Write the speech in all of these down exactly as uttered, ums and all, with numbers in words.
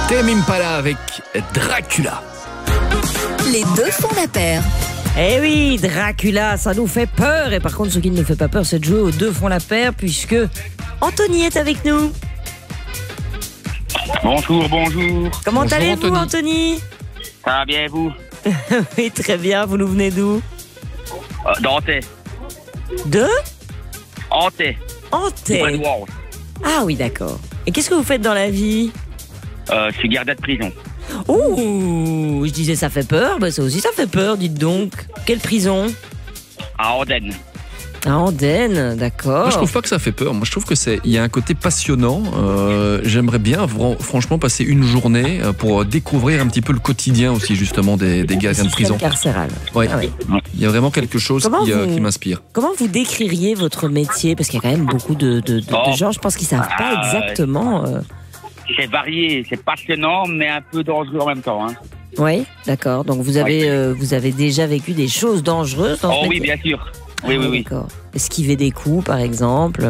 Tame Impala avec Dracula. Les deux font la paire. Eh oui, Dracula, ça nous fait peur. Et par contre, ce qui ne nous fait pas peur, c'est de jouer aux deux font la paire, puisque Anthony est avec nous. Bonjour, bonjour. Comment Bonjour, allez-vous, Anthony. Anthony? Ça va bien, vous? Oui, très bien. Vous nous venez d'où? euh, D'Antais. De Antais. Antais. Ouais, wow. Ah oui, d'accord. Et qu'est-ce que vous faites dans la vie? Euh, je suis gardien de prison. Ouh, je disais ça fait peur. Bah, ça aussi, ça fait peur, dites donc. Quelle prison? À Andenne. À Andenne, d'accord. Moi, je trouve pas que ça fait peur. Moi, je trouve que c'est, il y a un côté passionnant. Euh, j'aimerais bien, vra- franchement, passer une journée euh, pour découvrir un petit peu le quotidien aussi, justement, des, des gardiens de prison. Système carcéral. Ouais. Ah oui. Il y a vraiment quelque chose Comment qui, euh, vous- qui m'inspire. Comment vous décririez votre métier? Parce qu'il y a quand même beaucoup de, de, de- Oh. de gens, je pense, qui savent pas Ah, exactement. euh, C'est varié, c'est passionnant, mais un peu dangereux en même temps. Hein. Oui, d'accord. Donc vous avez, Oui. euh, vous avez déjà vécu des choses dangereuses dans Oh ce oui, métier? bien sûr. Oui, Ah oui, oui. D'accord. Esquiver des coups, par exemple.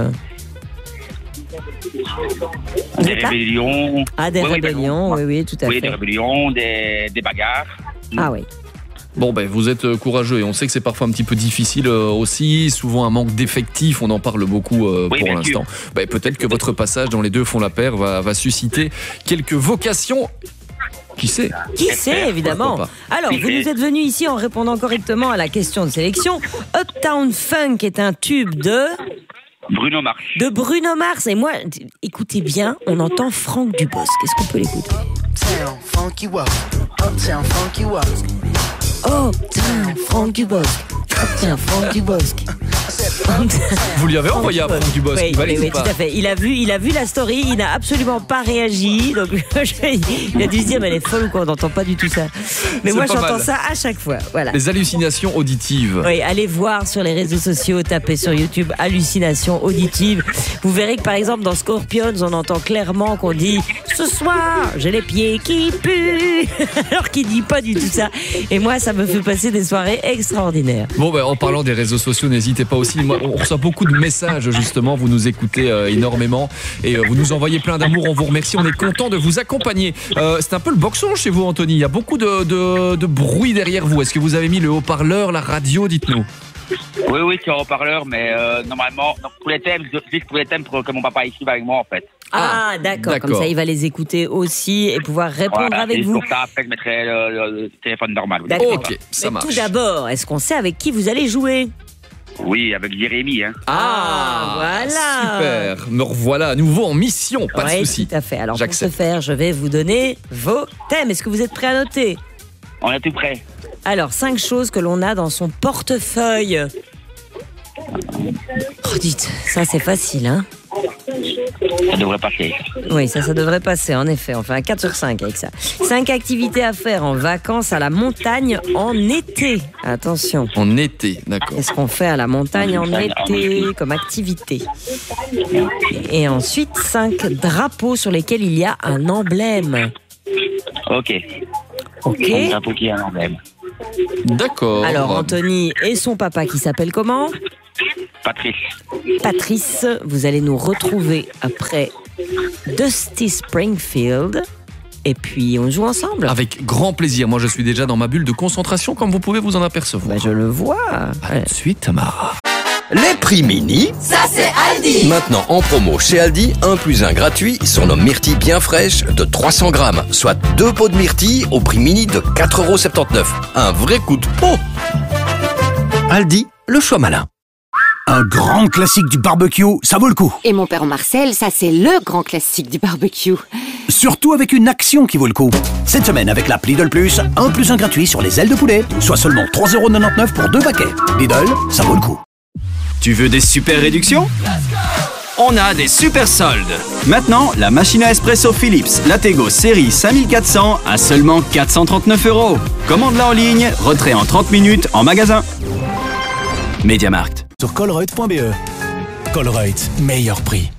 Vous Des êtes là? rébellions. Ah, des Oui, oui, rébellions, d'accord. oui, oui, tout à Oui, fait. des rébellions, des, des bagarres. Ah oui. Bon, ben, vous êtes euh, courageux et on sait que c'est parfois un petit peu difficile euh, aussi. Souvent, un manque d'effectifs, on en parle beaucoup euh, Oui, pour bien l'instant. Ben, peut-être que votre passage dans les deux font la paire va, va susciter quelques vocations. Qui sait? Qui sait, évidemment. Pourquoi Alors, Qui vous sait nous êtes venu ici en répondant correctement à la question de sélection. Uptown Funk est un tube de, Bruno Mars. de Bruno Mars. Et moi, t- écoutez bien, on entend Franck Dubosc. Est-ce qu'on peut l'écouter? Uptown, funky walk. Uptown, funky walk. Oh, putain, Franck Dubosc. Uptown, Franck Dubosc. Vous lui avez envoyé à Franck Dubosc, Oui, il valide oui, oui, ou pas? tout à fait. Il a vu, il a vu la story, il n'a absolument pas réagi. Donc, il a dû se dire, mais elle est folle ou quoi, on n'entend pas du tout ça. Mais C'est moi, pas j'entends mal. ça à chaque fois. Voilà. Les hallucinations auditives. Oui, allez voir sur les réseaux sociaux, tapez sur YouTube hallucinations auditives. Vous verrez que par exemple dans Scorpions, on entend clairement qu'on dit ce soir, j'ai les pieds qui puent, alors qu'il dit pas du tout ça. Et moi, ça me fait passer des soirées extraordinaires. Bon, ben, en parlant des réseaux sociaux, n'hésitez pas aussi. Moi, on reçoit beaucoup de messages, justement. Vous nous écoutez euh, énormément et euh, vous nous envoyez plein d'amour. On vous remercie. On est content de vous accompagner. Euh, c'est un peu le boxon chez vous, Anthony. Il y a beaucoup de, de, de bruit derrière vous. Est-ce que vous avez mis le haut-parleur, la radio? Dites-nous. Oui, oui, c'est en haut-parleur, mais euh, normalement, donc, pour les thèmes, je juste pour les thèmes pour que mon papa écrive avec moi, en fait. Ah, d'accord. Comme d'accord. ça, il va les écouter aussi et pouvoir répondre Voilà, avec et vous. pour ça, après, je mettrai le, le- le téléphone normal. vous D'accord. inquiétez Ok, ça Mais marche. tout d'abord, est-ce qu'on sait avec qui vous allez jouer? pas. Oui, avec Jérémy. Hein. Ah, voilà. Super. Me revoilà à nouveau en mission. Pas Ouais, de souci. tout à fait. Alors, pour ce J'accepte. faire, je vais vous donner vos thèmes. Est-ce que vous êtes prêts à noter? On est tout prêt. Alors, cinq choses que l'on a dans son portefeuille. Oh, dites, ça c'est facile, hein? Ça devrait passer. Oui, ça, ça devrait passer, en effet. On fait un quatre sur cinq avec ça. cinq activités à faire en vacances à la montagne en été. Attention. En été, d'accord. Qu'est-ce qu'on fait à la montagne en été comme activité? Et ensuite, cinq drapeaux sur lesquels il y a un emblème. Ok. Ok. Un drapeau qui a un emblème. D'accord. Alors, Anthony et son papa qui s'appelle comment? Patrice. Patrice, vous allez nous retrouver après Dusty Springfield. Et puis, on joue ensemble. Avec grand plaisir. Moi, je suis déjà dans ma bulle de concentration, comme vous pouvez vous en apercevoir. Bah, je le vois. À tout de suite, Tamara. Les prix mini, Ça, c'est Aldi. maintenant en promo chez Aldi, un plus un gratuit sur nos myrtilles bien fraîches de trois cents grammes, soit deux pots de myrtilles au prix mini de quatre euros soixante-dix-neuf. Un vrai coup de pot. Aldi, le choix malin. Un grand classique du barbecue, ça vaut le coup. Et mon père Marcel, ça c'est le grand classique du barbecue. Surtout avec une action qui vaut le coup. Cette semaine, avec l'app Lidl Plus, un plus un gratuit sur les ailes de poulet, soit seulement trois euros quatre-vingt-dix-neuf pour deux paquets. Lidl, ça vaut le coup. Tu veux des super réductions? On a des super soldes. Maintenant, la machine à espresso Philips Lattego série cinq mille quatre cents à seulement quatre cent trente-neuf euros. Commande-la en ligne, retrait en trente minutes en magasin. MediaMarkt. Sur colruyt point b e. Colruyt, meilleur prix.